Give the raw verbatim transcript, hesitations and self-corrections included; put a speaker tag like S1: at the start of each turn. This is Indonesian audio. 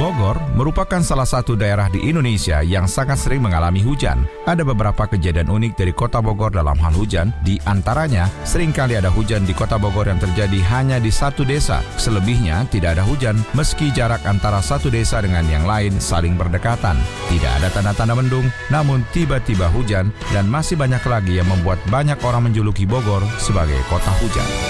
S1: Bogor merupakan salah satu daerah di Indonesia yang sangat sering mengalami hujan. Ada beberapa kejadian unik dari kota Bogor dalam hal hujan. Di antaranya, seringkali ada hujan di kota Bogor yang terjadi hanya di satu desa. Selebihnya tidak ada hujan meski jarak antara satu desa dengan yang lain saling berdekatan. Tidak ada tanda-tanda mendung, namun tiba-tiba hujan, dan masih banyak lagi yang membuat banyak orang menjuluki Bogor sebagai kota hujan.